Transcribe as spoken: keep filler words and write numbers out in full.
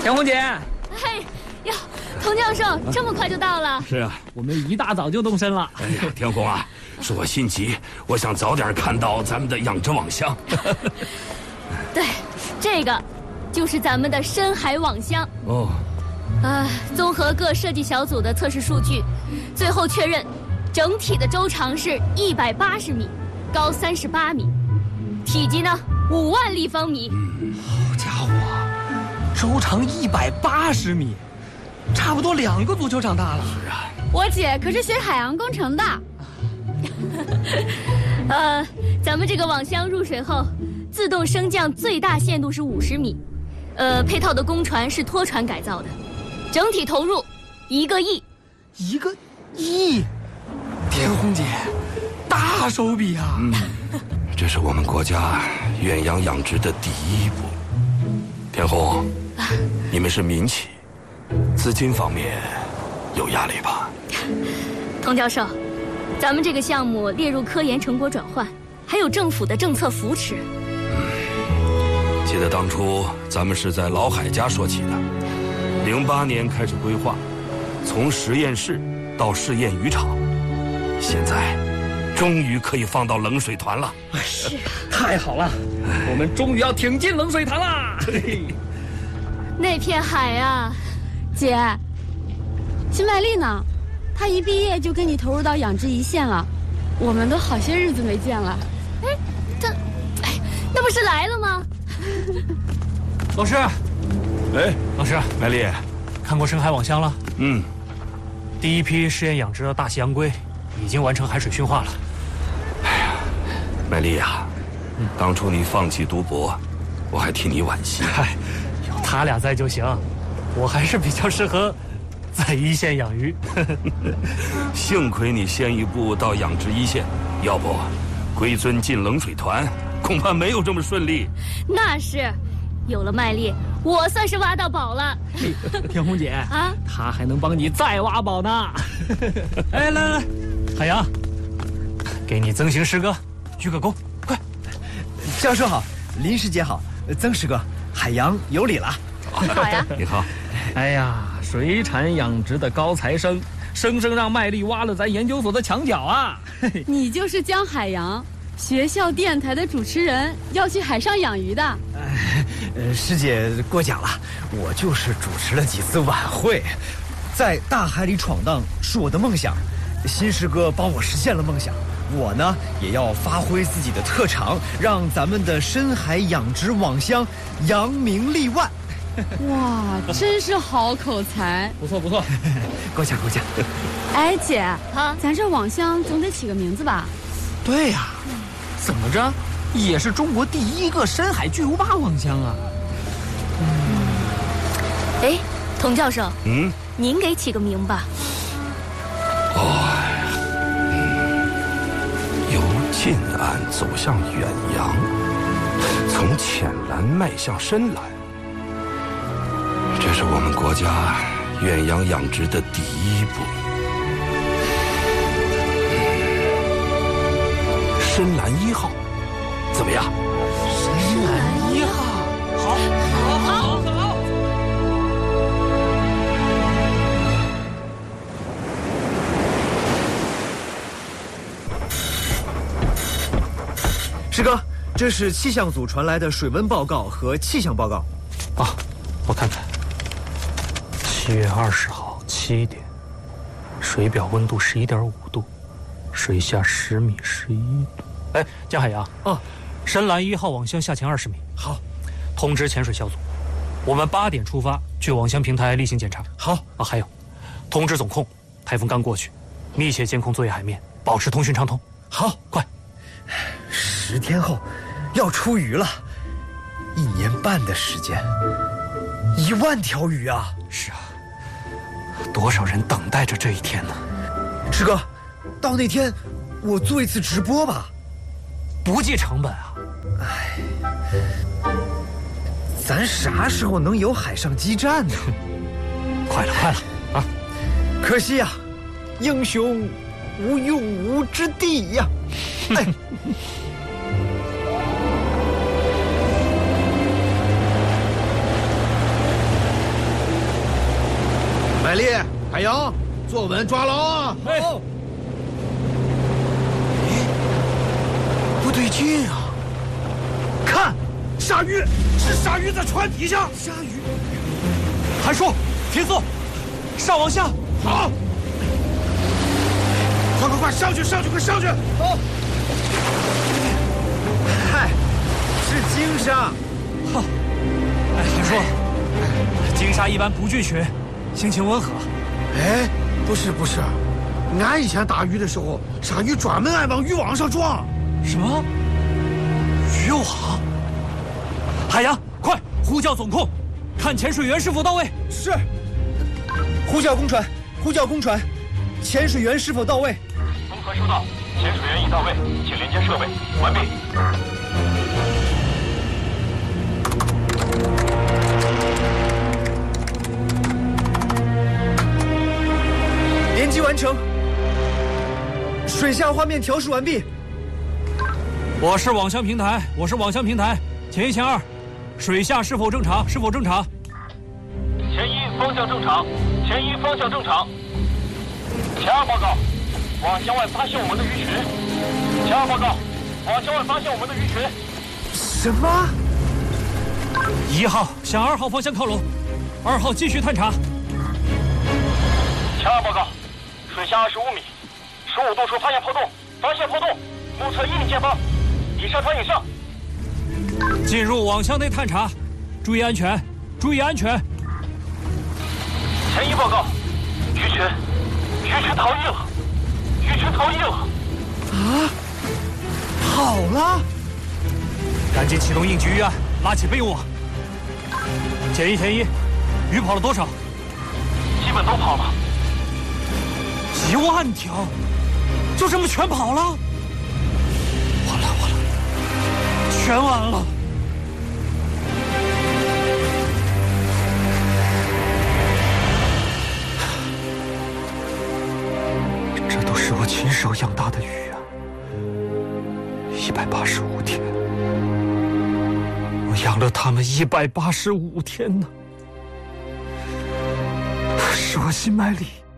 田红姐， 嘿，哟，童教授这么快就到了？ 是啊，我们一大早就动身了。 哎呀，田红啊，是我心急，我想早点看到咱们的养殖网箱。 对，这个就是咱们的深海网箱。 哦。 啊，综合各设计小组的测试数据，最后确认，整体的周长是一百八十米，高三十八米，体积呢五万立方米。 嗯，好家伙，周长一百八十米，差不多两个足球场大了。 是啊， 我姐可是学海洋工程的。 呃，咱们这个网箱入水后，自动升降最大限度是五十米，呃，配套的公船是拖船改造的。整体投入一个亿， 一个亿，田红姐，大手笔啊！ 嗯，这是我们国家远洋养殖的第一步。田红，啊、你们是民企，资金方面有压力吧？ 童教授，咱们这个项目列入科研成果转换，还有政府的政策扶持。 嗯，记得当初咱们是在老海家说起的。零八年开始规划，从实验室到试验渔场，现在终于可以放到冷水团了。 是，太好了，我们终于要挺进冷水潭啦！ 那片海啊， 姐，新麦丽呢？她一毕业就跟你投入到养殖一线了，我们都好些日子没见了。 哎，她，哎，那不是来了吗？ 老师。 哎， 老师， 麦丽， 看过深海网箱了？ 嗯， 第一批试验养殖的大西洋龟已经完成海水驯化了。 哎呀，麦丽呀，嗯、当初你放弃读博，我还替你惋惜。 嗨，有他俩在就行，我还是比较适合在一线养鱼。 幸亏你先一步到养殖一线，要不龟尊进冷水团，恐怕没有这么顺利。 那是。有了麦丽，我算是挖到宝了。 田红姐啊，她还能帮你再挖宝呢。 哎，来来来，海洋，给你曾行师哥鞠个躬，快！ 教授好，林师姐好，曾师哥，海洋有礼了。 好呀， 你好。 哎呀，水产养殖的高材生，生生让麦丽挖了咱研究所的墙角啊！ 你就是江海洋。学校电台的主持人要去海上养鱼的。 哎，呃，师姐过奖了，我就是主持了几次晚会，在大海里闯荡是我的梦想，新师哥帮我实现了梦想，我呢也要发挥自己的特长，让咱们的深海养殖网箱扬名立万。 哇，真是好口才， 不错不错， 过奖过奖。 哎，姐啊，咱这网箱总得起个名字吧？ 对呀、啊，怎么着也是中国第一个深海巨无霸网箱啊！ 嗯，哎，童教授， 嗯， 您给起个名吧。 哦，嗯，由近岸走向远洋，从浅蓝迈向深蓝，这是我们国家远洋养殖的第一步。深蓝一号，怎么样？ 深蓝一号，好，好，好，好。 师哥，这是气象组传来的水温报告和气象报告。 啊，我看看。七月二十号七点，水表温度十一点五度。水下十米十一度。哎，江海洋， 哦， 深蓝一号网箱下潜二十米。 好， 通知潜水小组，我们八点出发去网箱平台例行检查。 好啊，还有，通知总控，台风刚过去，密切监控作业海面，保持通讯畅通。 好， 快。 十天后要出鱼了，一年半的时间，一万条鱼啊！ 是啊，多少人等待着这一天呢？ 师哥。到那天，我做一次直播吧， 不计成本啊！ 哎，咱啥时候能有海上基站呢？ 快了，快了啊！ 可惜呀、啊，英雄无用武之地呀！哎。 百丽、海洋，坐稳抓牢啊！ 好。 不对劲啊！看，鲨鱼，是鲨鱼在船底下。鲨鱼。韩叔，停速，上往下。 好。快快快，上去上去，快上去！ 好。嗨，是鲸鲨。 哈。哎，韩叔，鲸鲨一般不惧群，性情温和。 哎，不是不是，俺以前打鱼的时候，鲨鱼专门爱往渔网上撞。 什么？渔网？海洋，快呼叫总控，看潜水员是否到位。 是。呼叫公船，呼叫公船，潜水员是否到位？ 公船收到，潜水员已到位，请连接设备，完毕。 连接完成，水下画面调试完毕。 我是网箱平台，我是网箱平台，前一前二，水下是否正常？是否正常？ 前一方向正常，前一方向正常。前二报告，网箱外发现我们的鱼群。前二报告，网箱外发现我们的鱼群。 什么？ 一号向二号方向靠拢，二号继续探查。 前二报告，水下二十五米，十五度处发现破洞，发现破洞，目测一米见方。已上船以上， 进入网箱内探查，注意安全，注意安全。 前一报告，鱼群，鱼群逃逸了，鱼群逃逸了。 啊，跑了！ 赶紧启动应急预案，拉起备用网。前一前一，鱼跑了多少？ 基本都跑了。 几万条，就这么全跑了？完了完了！全完了！这都是我亲手养大的鱼啊！一百八十五天，我养了它们一百八十五天呢。是我辛麦丽